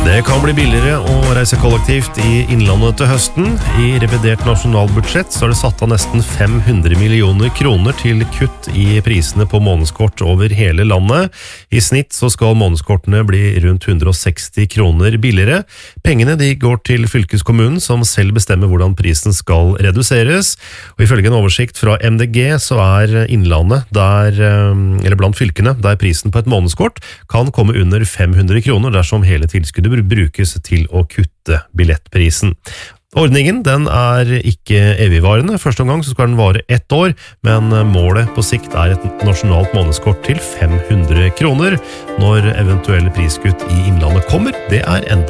Det kan bli billigere å reise kollektivt i innlandet til høsten. I revidert nasjonalbudsjett så er det satt av nesten 500 millioner kroner til kutt i prisene på månedskort over hele landet. I snitt så skal månedskortene bli rundt 160 kroner billigere. Pengene de går til fylkeskommunen som selv bestemmer hvordan prisen skal reduseres. Og ifølge en oversikt fra MDG så er innlandet eller blant fylkene der prisen på et månedskort kan komme under 500 kroner dersom hele tilskuddet brukes til å kutte billettprisen. Ordningen den er ikke evigvarende. Første omgang så skal den vare 1 år, men målet på sikt er et nasjonalt månedskort til 500 kroner. Når eventuelle priskutt i innlandet kommer, det er enda